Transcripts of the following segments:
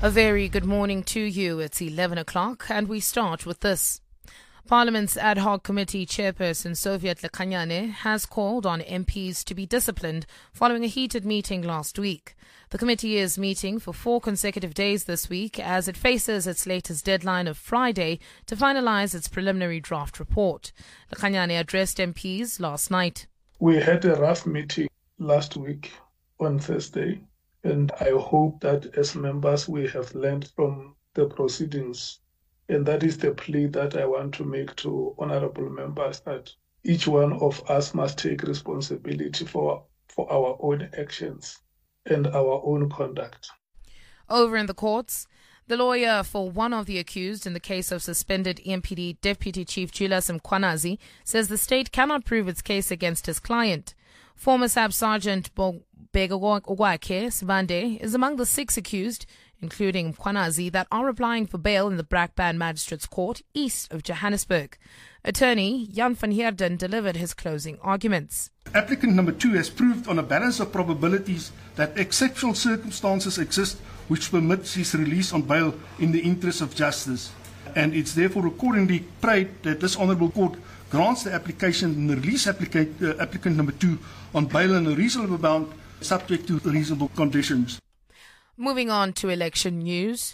A very good morning to you. It's 11 o'clock and we start with this. Parliament's ad hoc committee chairperson Soviet Lekanyane has called on MPs to be disciplined following a heated meeting last week. The committee is meeting for 4 consecutive days this week as it faces its latest deadline of Friday to finalize its preliminary draft report. Lekanyane addressed MPs last night. We had a rough meeting last week on Thursday, and I hope that as members we have learned from the proceedings. And that is the plea that I want to make to honorable members, that each one of us must take responsibility for our own actions and our own conduct. Over in the courts, the lawyer for one of the accused in the case of suspended EMPD Deputy Chief Julius Mkhwanazi says the state cannot prove its case against his client. Former Sab Sergeant Begogwake Sibande is among the 6 accused, including Mkhwanazi, that are applying for bail in the Brakpan Magistrates Court east of Johannesburg. Attorney Jan van Heerden delivered his closing arguments. Applicant number 2 has proved on a balance of probabilities that exceptional circumstances exist which permits his release on bail in the interest of justice. And it's therefore accordingly prayed that this Honourable Court grants the application and the release applicant number 2 on bail in a reasonable amount subject to reasonable conditions. Moving on to election news.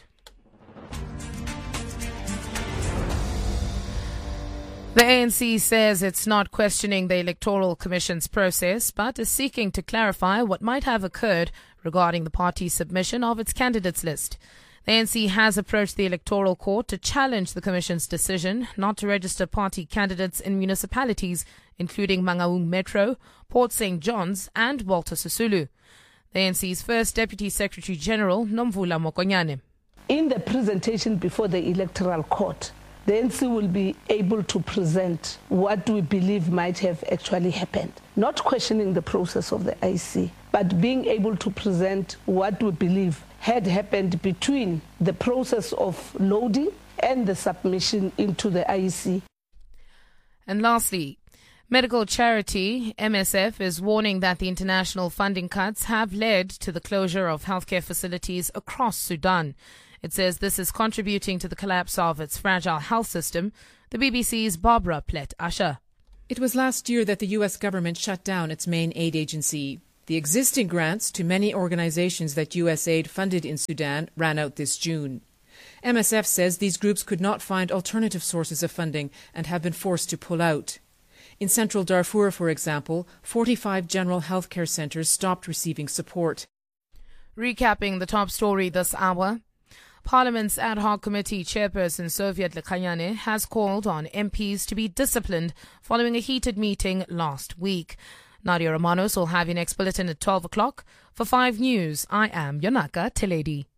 The ANC says it's not questioning the Electoral Commission's process, but is seeking to clarify what might have occurred regarding the party's submission of its candidates list. The ANC has approached the Electoral Court to challenge the Commission's decision not to register party candidates in municipalities, including Mangaung Metro, Port St. John's and Walter Sisulu. The ANC's first Deputy Secretary General, Nomvula Mokonyane. In the presentation before the Electoral Court, the ANC will be able to present what we believe might have actually happened. Not questioning the process of the IEC, but being able to present what we believe had happened between the process of loading and the submission into the IEC. And lastly, medical charity MSF is warning that the international funding cuts have led to the closure of healthcare facilities across Sudan. It says this is contributing to the collapse of its fragile health system. The BBC's Barbara Plett-Asher. It was last year that the U.S. government shut down its main aid agency. The existing grants to many organizations that USAID funded in Sudan ran out this June. MSF says these groups could not find alternative sources of funding and have been forced to pull out. In central Darfur, for example, 45 general health care centers stopped receiving support. Recapping the top story this hour, Parliament's ad hoc committee chairperson Soviet Lekanyane has called on MPs to be disciplined following a heated meeting last week. Nadia Romanos will have your next bulletin at 12 o'clock. For 5 News, I am Yonaka Teledi.